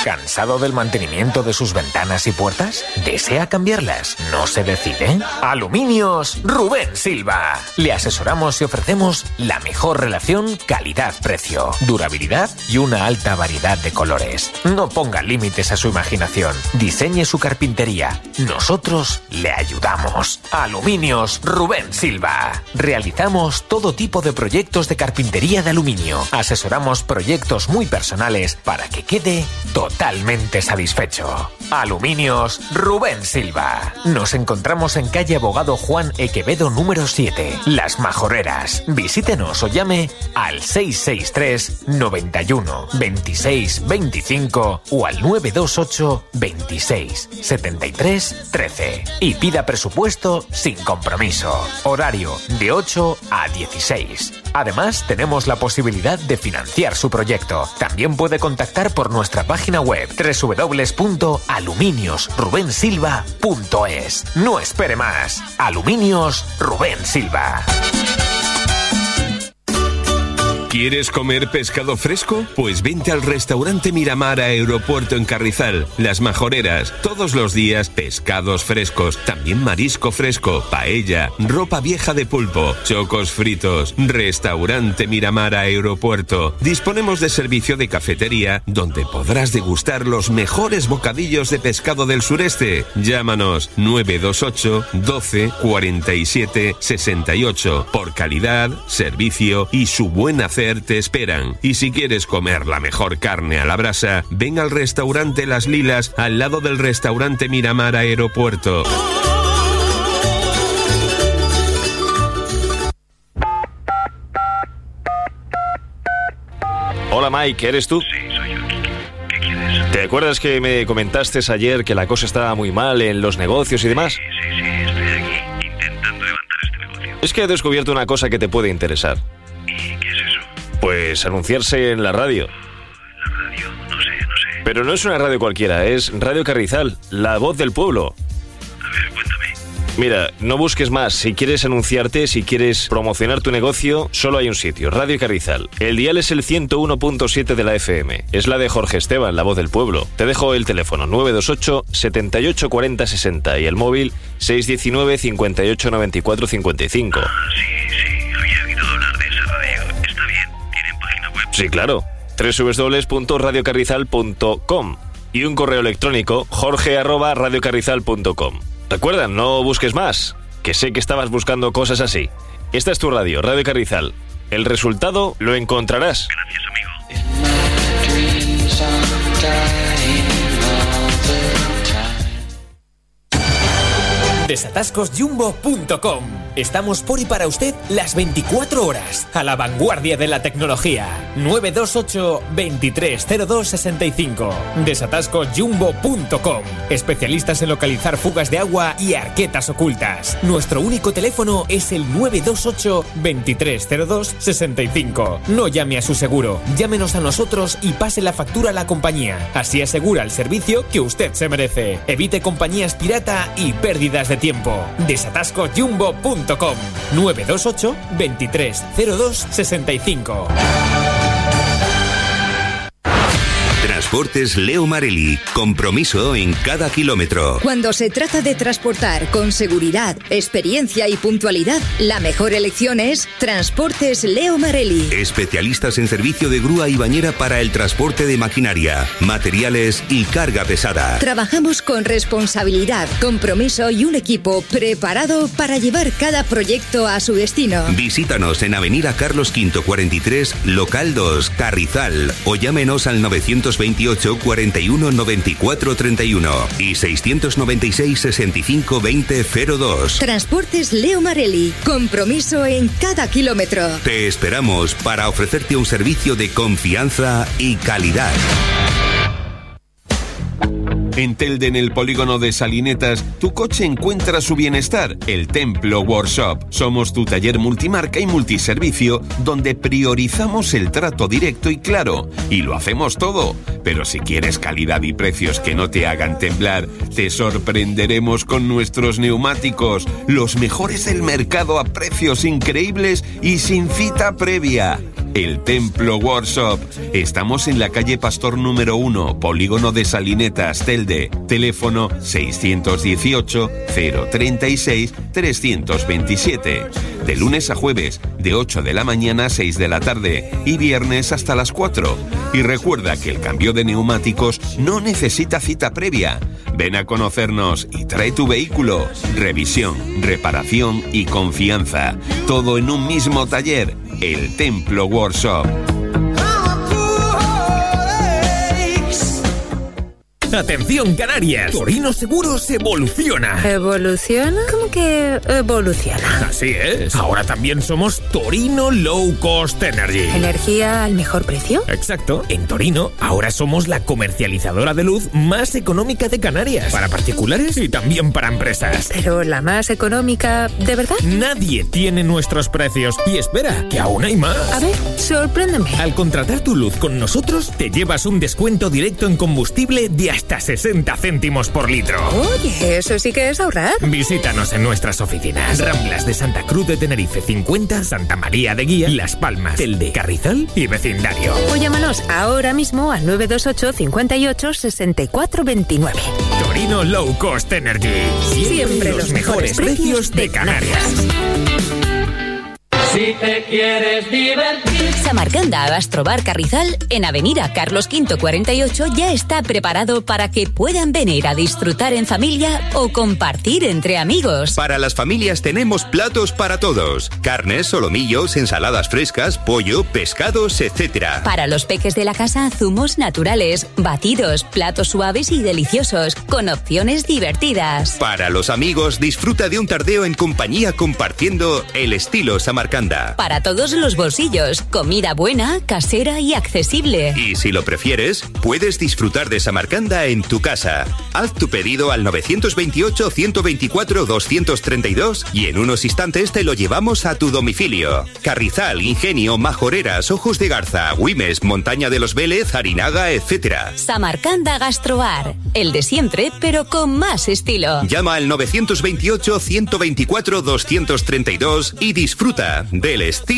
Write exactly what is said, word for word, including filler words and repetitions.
¿Cansado del mantenimiento de sus ventanas y puertas? ¿Desea cambiarlas? ¿No se decide? Aluminios Rubén Silva. Le asesoramos y ofrecemos la mejor relación calidad-precio, durabilidad y una alta variedad de colores. No ponga límites a su imaginación. Diseñe su carpintería. Nosotros le ayudamos. Aluminios Rubén Silva. Realizamos todo tipo de proyectos de carpintería de aluminio. Asesoramos proyectos muy personales para que quede totalmente satisfecho. Aluminios Rubén Silva. Nos encontramos en calle Abogado Juan E. Quevedo número siete, Las Majorreras. Visítenos o llame al seis seis tres, noventa y uno, veintiséis, veinticinco o al nueve dos ocho, veintiséis, setenta y tres, trece y pida presupuesto sin compromiso. Horario de ocho a dieciséis. Además, tenemos la posibilidad de financiar su proyecto. También puede contactar por nuestra página web doble u doble u doble u punto aluminios rubén silva punto es. No espere más. Aluminios Rubén Silva. ¿Quieres comer pescado fresco? Pues vente al restaurante Miramar Aeropuerto en Carrizal. Las Majorreras. Todos los días pescados frescos. También marisco fresco, paella, ropa vieja de pulpo, chocos fritos. Restaurante Miramar Aeropuerto. Disponemos de servicio de cafetería donde podrás degustar los mejores bocadillos de pescado del sureste. Llámanos nueve dos ocho, doce, cuarenta y siete, sesenta y ocho. Por calidad, servicio y su buen hacer te esperan. Y si quieres comer la mejor carne a la brasa, ven al restaurante Las Lilas, al lado del restaurante Miramar Aeropuerto. Hola Mike, ¿eres tú? Sí, soy yo. ¿Qué, qué quieres? ¿Te acuerdas que me comentaste ayer que la cosa estaba muy mal en los negocios y demás? Sí, sí, sí, estoy aquí intentando levantar este negocio. Es que he descubierto una cosa que te puede interesar. ¿Y qué es eso? Pues anunciarse en la radio. La radio, no sé, no sé. Pero no es una radio cualquiera, es Radio Carrizal, la voz del pueblo. A ver, cuéntame. Mira, no busques más. Si quieres anunciarte, si quieres promocionar tu negocio, solo hay un sitio, Radio Carrizal. El dial es el ciento uno punto siete de la F M. Es la de Jorge Esteban, la voz del pueblo. Te dejo el teléfono nueve dos ocho, setenta y ocho, cuarenta, sesenta y el móvil seis uno nueve, cincuenta y ocho, noventa y cuatro, cincuenta y cinco. Ah, sí, sí, había oído hablar de esa radio. Está bien, ¿tienen página web? Sí, claro. doble u doble u doble u punto radio carrizal punto com y un correo electrónico jorge arroba radio carrizal punto com. Recuerda, no busques más, que sé que estabas buscando cosas así. Esta es tu radio, Radio Carrizal. El resultado lo encontrarás. Gracias, amigo. desatascos jumbo punto com. Estamos por y para usted las veinticuatro horas, a la vanguardia de la tecnología. nueve dos ocho, veintitrés cero dos, sesenta y cinco. desatascos jumbo punto com. Especialistas en localizar fugas de agua y arquetas ocultas. Nuestro único teléfono es el nueve dos ocho, veintitrés cero dos, sesenta y cinco. No llame a su seguro, llámenos a nosotros y pase la factura a la compañía. Así asegura el servicio que usted se merece. Evite compañías pirata y pérdidas de tiempo. desatascos jumbo punto com. nueve dos ocho, veintitrés cero dos, sesenta y cinco. Transportes Leo Marelli. Compromiso en cada kilómetro. Cuando se trata de transportar con seguridad, experiencia y puntualidad, la mejor elección es Transportes Leo Marelli. Especialistas en servicio de grúa y bañera para el transporte de maquinaria, materiales y carga pesada. Trabajamos con responsabilidad, compromiso y un equipo preparado para llevar cada proyecto a su destino. Visítanos en Avenida Carlos V cuarenta y tres, local dos, Carrizal, o llámenos al novecientos veintiocho, cuarenta y uno, noventa y cuatro, treinta y uno y seiscientos noventa y seis, sesenta y cinco, veinte, cero dos. Transportes Leo Marelli. Compromiso en cada kilómetro. Te esperamos para ofrecerte un servicio de confianza y calidad. En Telde, en el polígono de Salinetas, tu coche encuentra su bienestar. El Templo Workshop. Somos tu taller multimarca y multiservicio, donde priorizamos el trato directo y claro. Y lo hacemos todo. Pero si quieres calidad y precios que no te hagan temblar, te sorprenderemos con nuestros neumáticos. Los mejores del mercado a precios increíbles y sin cita previa. El Templo Workshop. Estamos en la calle Pastor número uno, Polígono de Salinetas, Telde. Teléfono seiscientos dieciocho, cero treinta y seis, trescientos veintisiete. De lunes a jueves, de ocho de la mañana a seis de la tarde y viernes hasta las cuatro. Y recuerda que el cambio de neumáticos no necesita cita previa. Ven a conocernos y trae tu vehículo. Revisión, reparación y confianza. Todo en un mismo taller. El Templo Workshop. Atención Canarias, Torino Seguros evoluciona. ¿Evoluciona? ¿Cómo que evoluciona? Así es. Ahora también somos Torino Low Cost Energy. ¿Energía al mejor precio? Exacto. En Torino ahora somos la comercializadora de luz más económica de Canarias. Para particulares y también para empresas. Pero la más económica, ¿de verdad? Nadie tiene nuestros precios. Y espera, que aún hay más. A ver, sorpréndeme. Al contratar tu luz con nosotros, te llevas un descuento directo en combustible de hasta hasta sesenta céntimos por litro. Oye, eso sí que es ahorrar. Visítanos en nuestras oficinas. Ramblas de Santa Cruz de Tenerife cincuenta, Santa María de Guía, Las Palmas, Telde, Carrizal y vecindario. O llámanos ahora mismo al nueve dos ocho, cincuenta y ocho, sesenta y cuatro veintinueve. Torino Low Cost Energy. Siempre, Siempre los, los mejores precios de Canarias. Si te quieres divertir. Samarcanda Gastrobar Carrizal, en Avenida Carlos V cuarenta y ocho, ya está preparado para que puedan venir a disfrutar en familia o compartir entre amigos. Para las familias tenemos platos para todos. Carnes, solomillos, ensaladas frescas, pollo, pescados, etcétera. Para los peques de la casa, zumos naturales, batidos, platos suaves y deliciosos, con opciones divertidas. Para los amigos, disfruta de un tardeo en compañía compartiendo el estilo Samarcanda. Para todos los bolsillos, comida buena, casera y accesible. Y si lo prefieres, puedes disfrutar de Samarcanda en tu casa. Haz tu pedido al nueve dos ocho, uno dos cuatro, dos tres dos y en unos instantes te lo llevamos a tu domicilio. Carrizal, Ingenio, Majoreras, Ojos de Garza, Güimes, Montaña de los Vélez, Harinaga, etcétera. Samarcanda Gastrobar, el de siempre, pero con más estilo. Llama al nueve dos ocho, uno dos cuatro, dos tres dos y disfruta del estilo